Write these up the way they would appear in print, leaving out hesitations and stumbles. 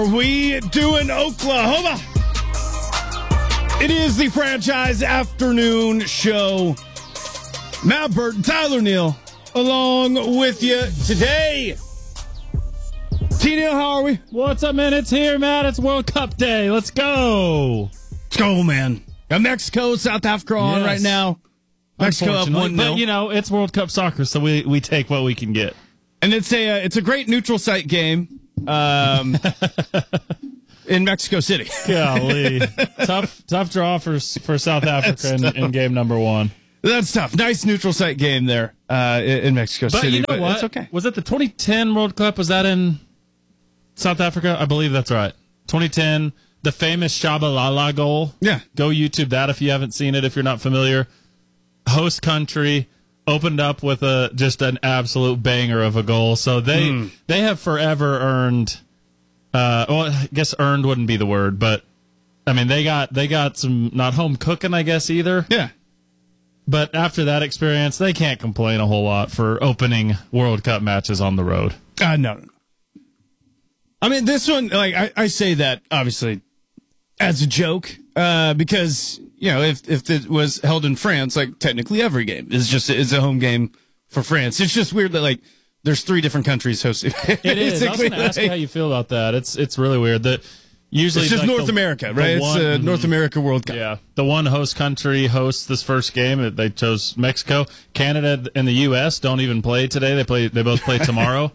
We doing Oklahoma. It is the Franchise Afternoon Show. Matt Burton, Tyler Neal, along with you today. T-Neal, how are we? What's up, man? It's here, Matt. It's World Cup Day. Let's go. Let's go, man. Got Mexico, South Africa on right now. Mexico up 1-0. But, you know, it's World Cup soccer, so we take what we can get. And it's a great neutral site game. In Mexico City. Golly. Tough draw for South Africa in game number one. That's tough. Nice neutral site game there in Mexico City. But you know what? It's okay. Was it the 2010 World Cup? Was that in South Africa? I believe that's right. 2010, the famous Shabalala goal. Yeah. Go YouTube that if you haven't seen it, if you're not familiar. Host country opened up with just an absolute banger of a goal. So they have forever earned. Well, I guess earned wouldn't be the word, but I mean they got some not home cooking, I guess either. Yeah. But after that experience, they can't complain a whole lot for opening World Cup matches on the road. No. I mean, this one, like I say that obviously as a joke, because you know if it was held in France, like technically every game is a home game for France. It's just weird that like there's 3 different countries hosting. It is. I was going to ask you how you feel about that. It's really weird that usually it's just like North America, right? It's North America World Cup. Yeah, the one host country hosts this first game. They chose Mexico. Canada and the U.S. don't even play today. They both play tomorrow.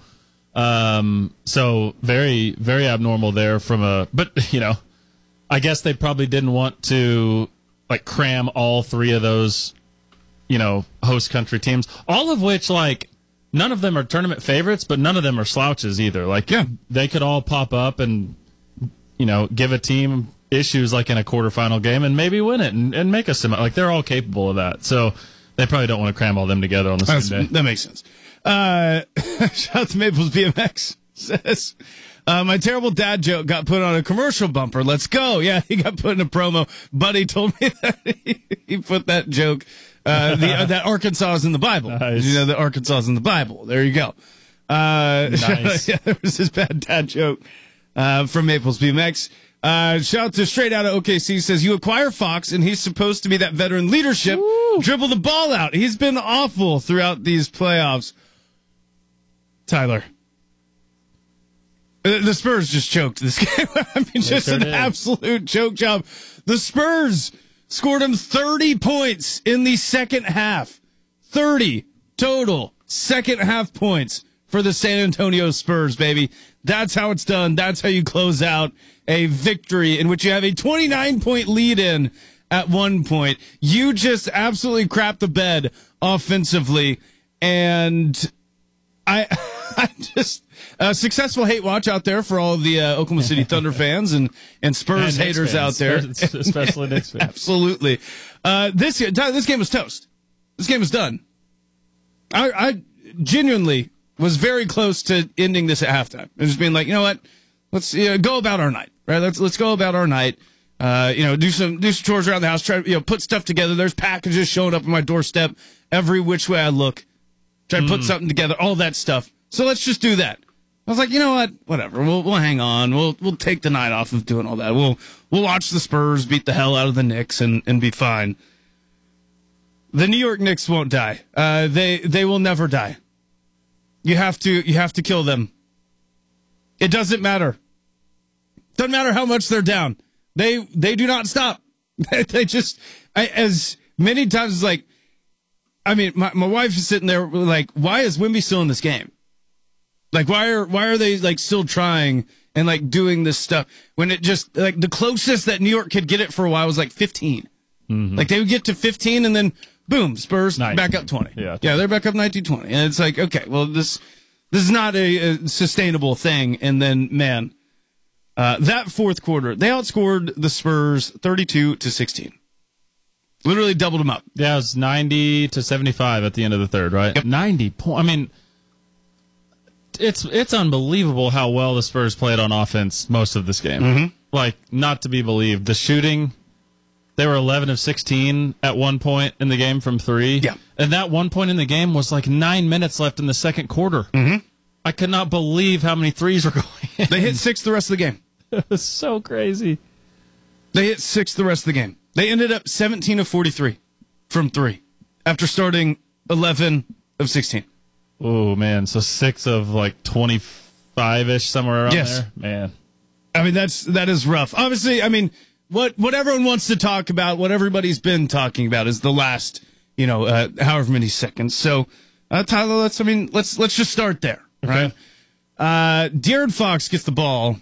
So very, very abnormal there but you know, I guess they probably didn't want to like cram all 3 of those, you know, host country teams, all of which like none of them are tournament favorites, but none of them are slouches either. Like they could all pop up and, you know, give a team issues like in a quarterfinal game and maybe win it and make us like they're all capable of that. So they probably don't want to cram all them together on the same day. That makes sense. Shout out to Maples BMX says, my terrible dad joke got put on a commercial bumper. Let's go. Yeah, he got put in a promo. Buddy told me that he put that joke, that Arkansas is in the Bible. Nice. You know, that Arkansas is in the Bible. There you go. Nice. Yeah, there was this bad dad joke, from Maples BMX. Shout out to Straight Out of OKC says, you acquire Fox and he's supposed to be that veteran leadership. Woo. Dribble the ball out. He's been awful throughout these playoffs. Tyler. The Spurs just choked this game. I mean, just an absolute choke job. The Spurs scored him 30 points in the second half. 30 total second half points for the San Antonio Spurs, baby. That's how it's done. That's how you close out a victory in which you have a 29-point lead in at one point. You just absolutely crapped the bed offensively, and I just successful hate watch out there for all of the Oklahoma City Thunder fans and Spurs haters out there, especially Knicks fans. Absolutely. This game was toast. This game was done. I genuinely was very close to ending this at halftime and just being like, you know what, let's go about our night, right? Let's go about our night. Do some chores around the house. Try to put stuff together. There's packages showing up on my doorstep every which way I look. Try to put something together, all that stuff. So let's just do that. I was like, you know what? Whatever. We'll hang on. We'll take the night off of doing all that. We'll watch the Spurs beat the hell out of the Knicks and be fine. The New York Knicks won't die. They will never die. You have to kill them. It doesn't matter. Doesn't matter how much they're down. They do not stop. They just as many times as like, I mean, my wife is sitting there like, why is Wemby still in this game? Like, why are they like still trying and like doing this stuff when it just like the closest that New York could get it for a while was like 15. Mm-hmm. Like they would get to 15 and then boom, Spurs 19. Back up 20. Yeah, they're back up 19-20. And it's like, okay, well this is not a sustainable thing. And then man, that fourth quarter, they outscored the Spurs 32-16. Literally doubled them up. Yeah, it was 90-75 at the end of the third, right? Yep. 90 points. I mean, it's unbelievable how well the Spurs played on offense most of this game. Mm-hmm. Like, not to be believed. The shooting, they were 11 of 16 at one point in the game from 3. Yeah. And that one point in the game was like 9 minutes left in the second quarter. Mm-hmm. I could not believe how many threes were going in. They hit 6 the rest of the game. It was so crazy. They hit 6 the rest of the game. They ended up 17 of 43 from 3 after starting 11 of 16. Oh, man. So 6 of like 25-ish, somewhere around Yes. there? Man. I mean, that is rough. Obviously, I mean, what everyone wants to talk about, what everybody's been talking about is the last, however many seconds. So, Tyler, let's just start there, Okay. right? De'Aaron Fox gets the ball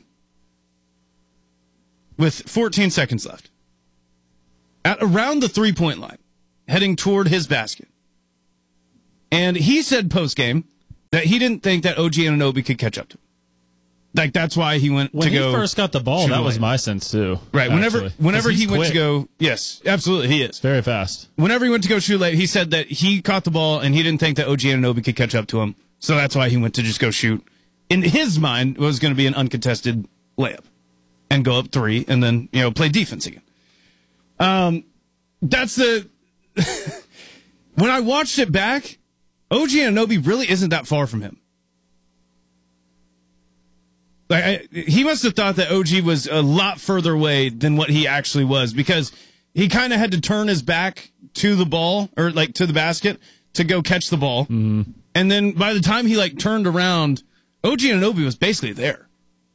with 14 seconds left at around the 3-point line, heading toward his basket. And he said post-game that he didn't think that OG Anunoby could catch up to him. Like, that's why he went When to go. he first got the ball, that was my sense, too. Right. Actually. Whenever 'Cause he he's went quick. to go, yes, absolutely, he is. Very fast. Whenever he went to go shoot late, he said that he caught the ball and he didn't think that OG Anunoby could catch up to him. So that's why he went to just go shoot. In his mind, it was going to be an uncontested layup and go up 3 and then, play defense again. That's the. When I watched it back, OG Anunoby really isn't that far from him. Like, he must have thought that OG was a lot further away than what he actually was, because he kind of had to turn his back to the ball, or like to the basket, to go catch the ball. Mm-hmm. And then by the time he turned around, OG Anunoby was basically there.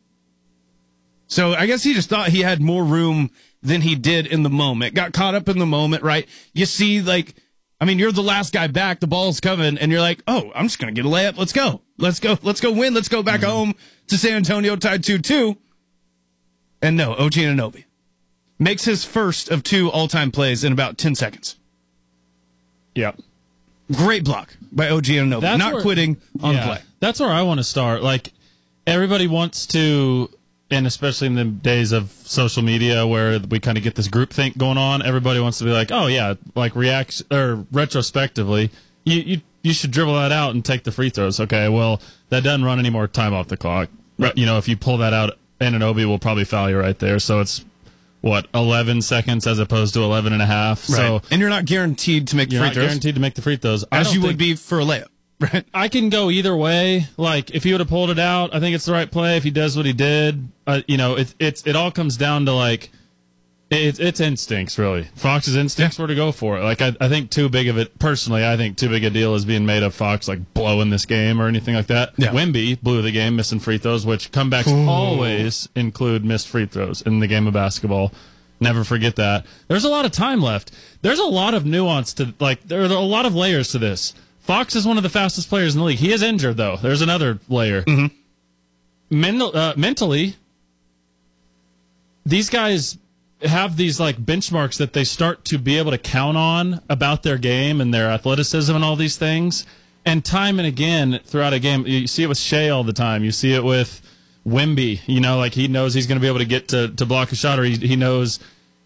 So I guess he just thought he had more room than he did in the moment. Got caught up in the moment, right? You see, you're the last guy back, the ball's coming, and you're like, oh, I'm just going to get a layup. Let's go win. Let's go back home to San Antonio, tied 2-2. And no, OG Anunoby makes his first of 2 all-time plays in about 10 seconds. Yep. Great block by OG Anunoby. Not quitting on the play. That's where I want to start. Like, everybody wants to, and especially in the days of social media where we kind of get this groupthink going on, everybody wants to be like, oh, yeah, like retrospectively, you should dribble that out and take the free throws. Okay, well, that doesn't run any more time off the clock. Right. If you pull that out, Anunoby will probably foul you right there. So it's, 11 seconds as opposed to 11 and a half. Right. So, and you're not guaranteed to make the you're free not throws. guaranteed to make the free throws. As you would be for a layup. Right. I can go either way. Like, if he would have pulled it out, I think it's the right play. If he does what he did, it all comes down to it's instincts, really. Fox's instincts were to go for it. Like, I think too big of it, personally, I think too big a deal is being made of Fox blowing this game or anything like that. Yeah. Wemby blew the game, missing free throws, which comebacks always include missed free throws in the game of basketball. Never forget that. There's a lot of time left. There's a lot of nuance to there are a lot of layers to this. Fox is one of the fastest players in the league. He is injured, though. There's another layer. Mm-hmm. Mentally, these guys have these benchmarks that they start to be able to count on about their game and their athleticism and all these things. And time and again throughout a game, you see it with Shea all the time. You see it with Wemby. He knows he's going to be able to get to block a shot, or he knows,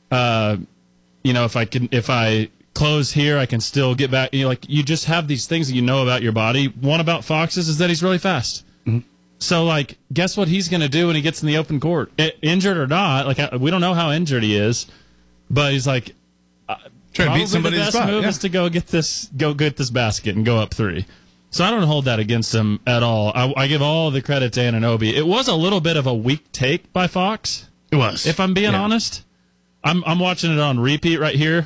if I close here, I can still get back. You just have these things that you know about your body. One about Fox is that he's really fast. Mm-hmm. So, guess what he's going to do when he gets in the open court? Injured or not, we don't know how injured he is, but he's trying to beat somebody. The best move is to go get this basket and go up 3. So I don't hold that against him at all. I give all the credit to Anunoby. It was a little bit of a weak take by Fox. It was, if I'm being honest. I'm watching it on repeat right here.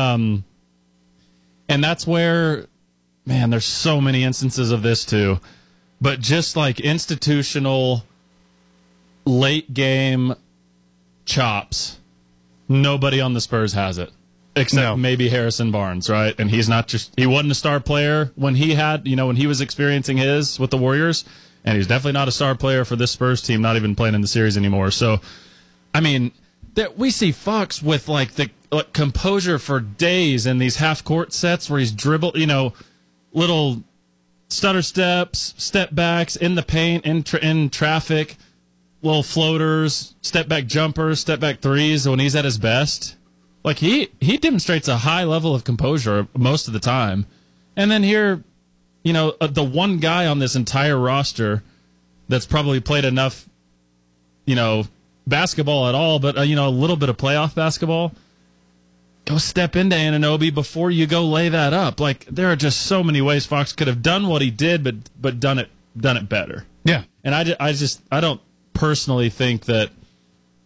And that's where, man, there's so many instances of this too. But just institutional late game chops, nobody on the Spurs has it. Except maybe Harrison Barnes, right? And he wasn't a star player when when he was experiencing his with the Warriors. And he's definitely not a star player for this Spurs team, not even playing in the series anymore. So, that we see Fox with the composure for days in these half court sets where he's dribbled, little stutter steps, step backs in the paint, in traffic, little floaters, step back jumpers, step back threes when he's at his best. He demonstrates a high level of composure most of the time. And then here, the one guy on this entire roster that's probably played enough, basketball at all, but a little bit of playoff basketball. Go step into Anunoby before you go lay that up. There are just so many ways Fox could have done what he did, but done it better. Yeah. And I don't personally think that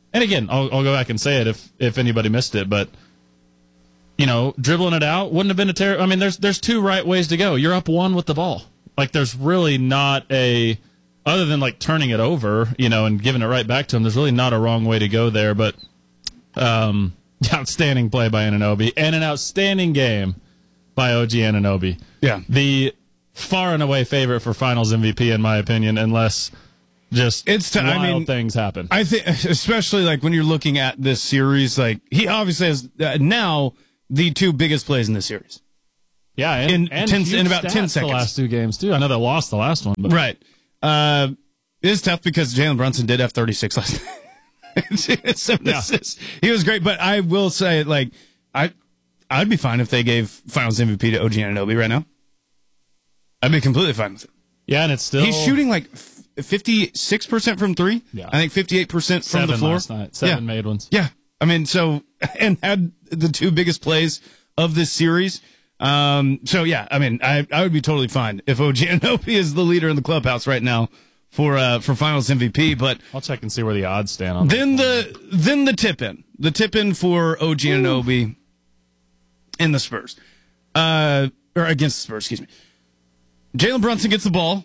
And again, I'll go back and say it if anybody missed it, but dribbling it out wouldn't have been a terrible. I mean, there's two right ways to go. You're up one with the ball. Like, there's really not other than like turning it over, and giving it right back to him. There's really not a wrong way to go there. But outstanding play by Anunoby and an outstanding game by OG Anunoby. Yeah, the far and away favorite for Finals MVP in my opinion, unless just wild things happen. I think, especially like when you're looking at this series, like he obviously has now the two biggest plays in this series. Yeah, in about 10 seconds. The last two games too. I know they lost the last one, but. Right. It is tough because Jalen Brunson did have 36 last night. 7 assists. He was great, but I will say, like, I'd be fine if they gave Finals MVP to OG Anunoby right now. I'd be completely fine with it. Yeah, and it's still he's shooting like 56% from three. Yeah, I think 58% from the floor. Last night. Seven made ones. Yeah, I mean, and had the two biggest plays of this series. So yeah, I mean, I would be totally fine if OG Anunoby is the leader in the clubhouse right now for Finals MVP. But I'll check and see where the odds stand on. Then the tip in for OG Anunoby in the Spurs, or against the Spurs, excuse me. Jalen Brunson gets the ball,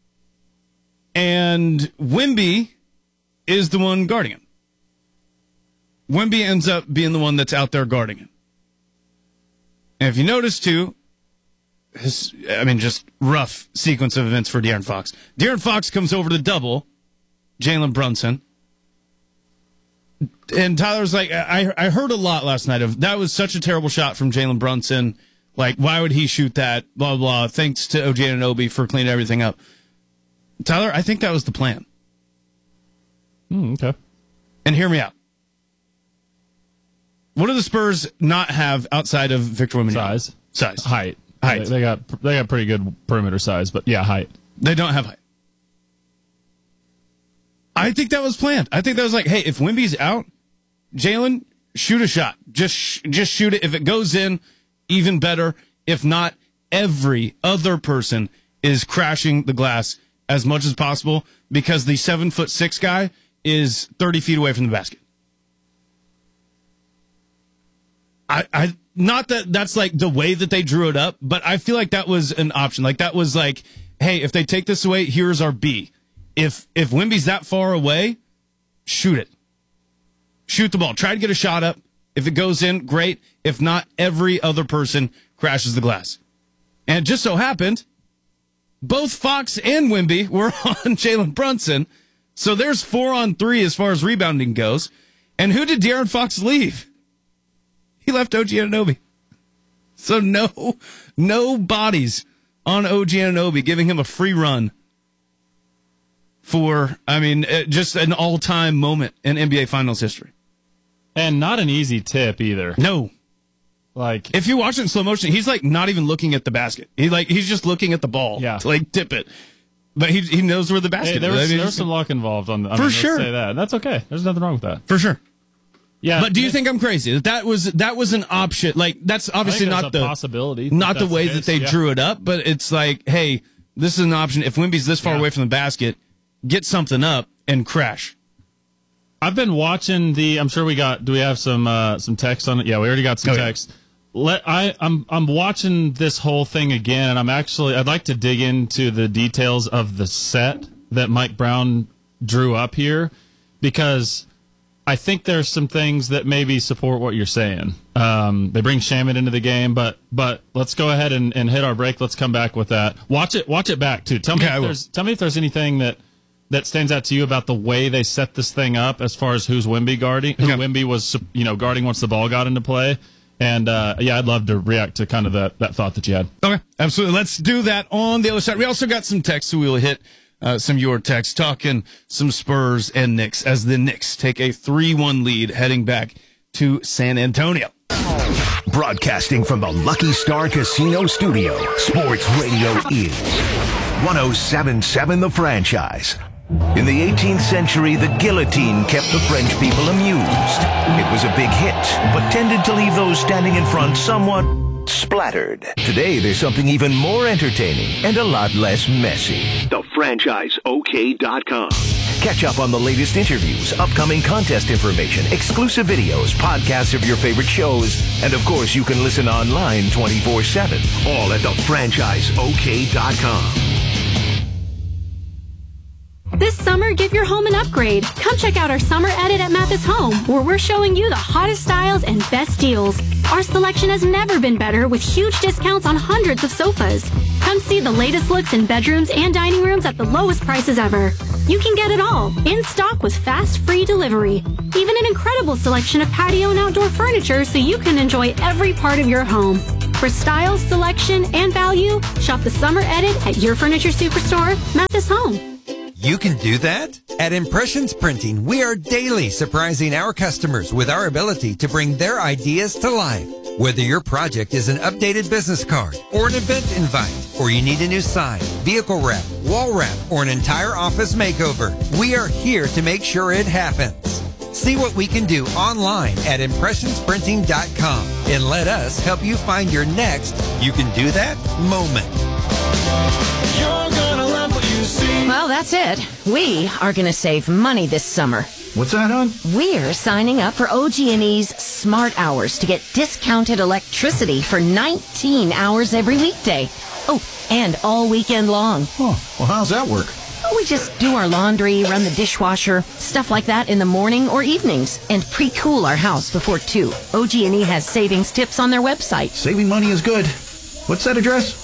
and Wemby is the one guarding him. Wemby ends up being the one that's out there guarding him. And if you notice, too, just rough sequence of events for De'Aaron Fox. De'Aaron Fox comes over to double Jalen Brunson. And Tyler's like, I heard a lot last night of, that was such a terrible shot from Jalen Brunson. Like, why would he shoot that? Blah, blah. Thanks to OG Anunoby for cleaning everything up. Tyler, I think that was the plan. Okay. And hear me out. What do the Spurs not have outside of Victor Wembanyama? Size. Height. Height. They got pretty good perimeter size, but yeah, height. They don't have height. I think that was planned. I think that was like, hey, if Wemby's out, Jalen, shoot a shot. Just shoot it. If it goes in, even better. If not, every other person is crashing the glass as much as possible because the 7'6" guy is 30 feet away from the basket. I not that that's like the way that they drew it up, but I feel like that was an option. Like that was like, hey, if they take this away, here's our B. If Wemby's that far away, shoot it. Shoot the ball. Try to get a shot up. If it goes in, great. If not, every other person crashes the glass. And it just so happened, both Fox and Wemby were on Jalen Brunson. So there's 4-on-3 as far as rebounding goes. And who did De'Aaron Fox leave? He left OG Anunoby. So no bodies on OG Anunoby, giving him a free run for, just an all-time moment in NBA Finals history. And not an easy tip either. No. Like, if you watch it in slow motion, he's like not even looking at the basket. He's just looking at the ball to like tip it. But he knows where the basket is. There was some luck involved on for sure. Let's say that. That's okay. There's nothing wrong with that. For sure. Yeah. But do you think I'm crazy? That was an option. Like, that's obviously not the possibility. Not the way that they drew it up, but it's like, hey, this is an option. If Wemby's this far away from the basket, get something up and crash. I've been watching I'm sure do we have some text on it? Yeah, we already got some text. I'm watching this whole thing again, and I'd like to dig into the details of the set that Mike Brown drew up here, because I think there's some things that maybe support what you're saying. They bring Shamet into the game, but let's go ahead and hit our break. Let's come back with that. Watch it back too. Tell me if there's anything that stands out to you about the way they set this thing up as far as who's Wemby guarding, who Wemby was guarding once the ball got into play. And I'd love to react to kind of that thought that you had. Okay, absolutely. Let's do that on the other side. We also got some texts, so we will hit some of your texts, talking some Spurs and Knicks as the Knicks take a 3-1 lead heading back to San Antonio. Broadcasting from the Lucky Star Casino Studio, Sports Radio is 107.7 The Franchise. In the 18th century, the guillotine kept the French people amused. It was a big hit, but tended to leave those standing in front somewhat splattered. Today, there's something even more entertaining and a lot less messy. TheFranchiseOK.com. Catch up on the latest interviews, upcoming contest information, exclusive videos, podcasts of your favorite shows, and of course you can listen online 24/7. All at thefranchiseok.com. This summer, give your home an upgrade. Come check out our summer edit at Mathis Home, where we're showing you the hottest styles and best deals. Our selection has never been better, with huge discounts on hundreds of sofas. Come see the latest looks in bedrooms and dining rooms at the lowest prices ever. You can get it all, in stock with fast, free delivery. Even an incredible selection of patio and outdoor furniture so you can enjoy every part of your home. For style, selection, and value, shop the summer edit at your furniture superstore, Mathis Home. You can do that? At Impressions Printing, we are daily surprising our customers with our ability to bring their ideas to life. Whether your project is an updated business card or an event invite, or you need a new sign, vehicle wrap, wall wrap, or an entire office makeover, we are here to make sure it happens. See what we can do online at impressionsprinting.com and let us help you find your next You Can Do That moment. You're gonna love what you see. Well, that's it. We are going to save money this summer. What's that, hon? We're signing up for OG&E's Smart Hours to get discounted electricity for 19 hours every weekday. Oh, and all weekend long. Oh, well, how's that work? We just do our laundry, run the dishwasher, stuff like that in the morning or evenings, and pre-cool our house before 2. OG&E has savings tips on their website. Saving money is good. What's that address?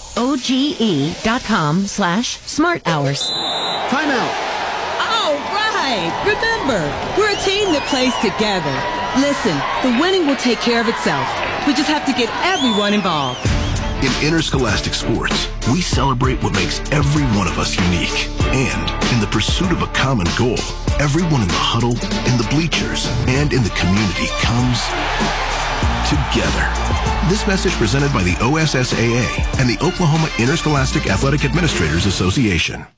OGE.com/Smart Hours. Time out. All right. Remember, we're a team that plays together. Listen, the winning will take care of itself. We just have to get everyone involved. In Interscholastic Sports, we celebrate what makes every one of us unique. And in the pursuit of a common goal, everyone in the huddle, in the bleachers, and in the community comes together. This message presented by the OSSAA and the Oklahoma Interscholastic Athletic Administrators Association.